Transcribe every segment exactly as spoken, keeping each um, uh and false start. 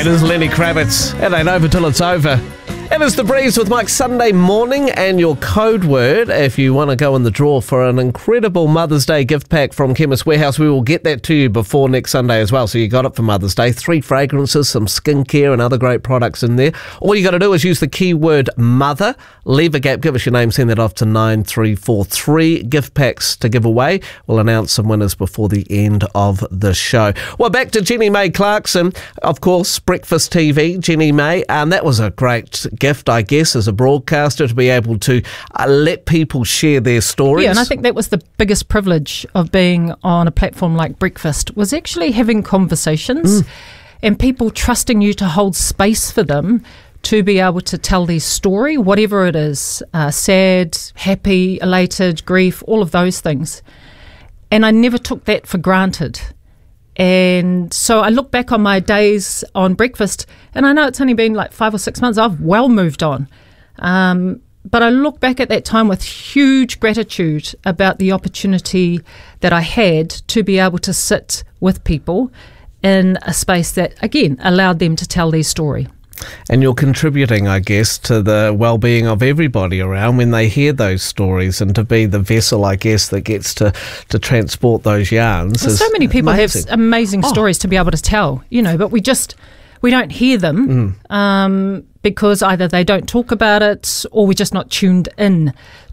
It is Lenny Kravitz. It ain't over till it's over. It is The Breeze with Mike Sunday morning, and your code word if you want to go in the draw for an incredible Mother's Day gift pack from Chemist Warehouse. We will get that to you before next Sunday as well, so you got it for Mother's Day. Three fragrances, some skincare and other great products in there. All you got to do is use the keyword mother, leave a gap, give us your name, send that off to nine three four three. Gift packs to give away. We'll announce some winners before the end of the show. Well, back to Jenny May Clarkson, of course, Breakfast T V, Jenny May, and that was a great gift, I guess, as a broadcaster, to be able to uh, let people share their stories. Yeah, and I think that was the biggest privilege of being on a platform like Breakfast, was actually having conversations mm. and people trusting you to hold space for them to be able to tell their story, whatever it is, uh, sad, happy, elated, grief, all of those things. And I never took that for granted. And so I look back on my days on Breakfast, and I know it's only been like five or six months. I've well moved on. Um, but I look back at that time with huge gratitude about the opportunity that I had to be able to sit with people in a space that, again, allowed them to tell their story. And you're contributing, I guess, to the well-being of everybody around when they hear those stories, and to be the vessel, I guess, that gets to, to transport those yarns. Well, so many people amazing. have amazing oh. stories to be able to tell, you know, but we just, we don't hear them mm. um, because either they don't talk about it, or we're just not tuned in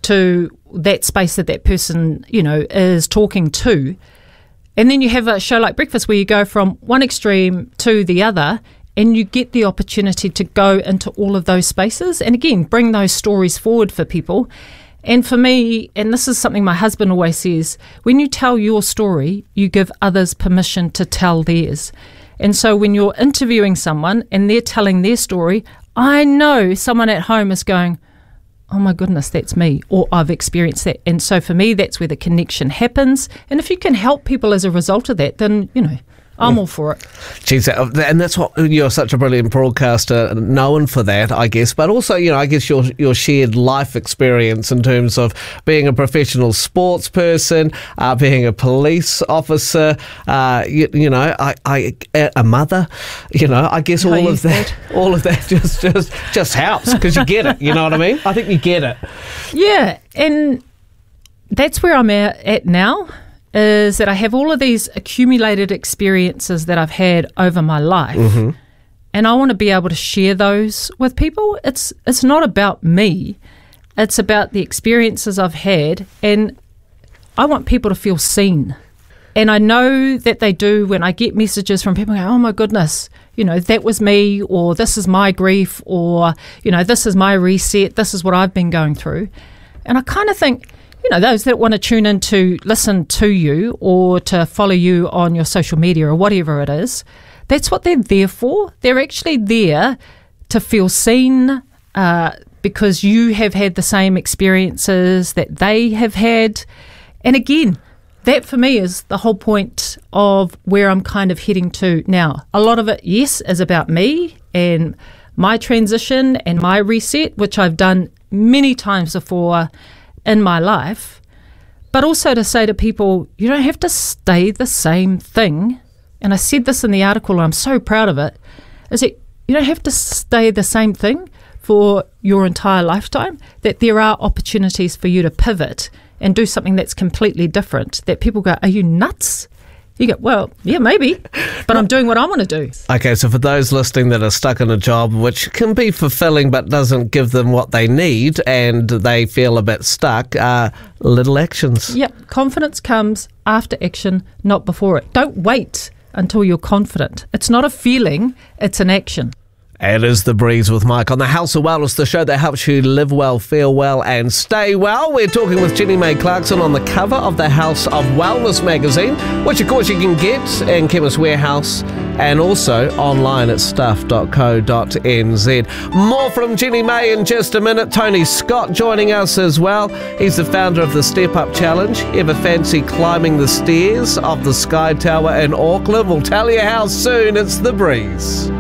to that space that that person, you know, is talking to. And then you have a show like Breakfast where you go from one extreme to the other, and you get the opportunity to go into all of those spaces and, again, bring those stories forward for people. And for me, and this is something my husband always says, when you tell your story, you give others permission to tell theirs. And so when you're interviewing someone and they're telling their story, I know someone at home is going, oh my goodness, that's me, or I've experienced that. And so for me, that's where the connection happens. And if you can help people as a result of that, then, you know, I'm all for it. Geez, and that's what, you're such a brilliant broadcaster, known for that, I guess. But also, you know, I guess your your shared life experience in terms of being a professional sports person, uh, being a police officer, uh, you, you know, I, I a mother, you know, I guess all of that, that, all of that just just just helps because you get it. You know what I mean? I think you get it. Yeah, and that's where I'm at, at now. Is that I have all of these accumulated experiences that I've had over my life, mm-hmm. and I want to be able to share those with people. It's it's not about me, it's about the experiences I've had, and I want people to feel seen. And I know that they do when I get messages from people going, oh my goodness, you know, that was me, or this is my grief, or, you know, this is my reset, this is what I've been going through. And I kind of think, you know, those that want to tune in to listen to you or to follow you on your social media or whatever it is, that's what they're there for. They're actually there to feel seen uh, because you have had the same experiences that they have had. And again, that for me is the whole point of where I'm kind of heading to now. A lot of it, yes, is about me and my transition and my reset, which I've done many times before in my life, but also to say to people, you don't have to stay the same thing. And I said this in the article, and I'm so proud of it, is that you don't have to stay the same thing for your entire lifetime, that there are opportunities for you to pivot and do something that's completely different, that people go, are you nuts? You go, well, yeah, maybe, but I'm doing what I want to do. Okay, so for those listening that are stuck in a job which can be fulfilling but doesn't give them what they need and they feel a bit stuck, uh, little actions. Yep, confidence comes after action, not before it. Don't wait until you're confident. It's not a feeling, it's an action. It is The Breeze with Mike on the House of Wellness, the show that helps you live well, feel well and stay well. We're talking with Jenny May Clarkson on the cover of the House of Wellness magazine, which of course you can get in Chemist Warehouse and also online at stuff dot co dot n z. More from Jenny May in just a minute. Tony Scott joining us as well. He's the founder of the Step Up Challenge. Ever fancy climbing the stairs of the Sky Tower in Auckland? We'll tell you how soon. It's The Breeze.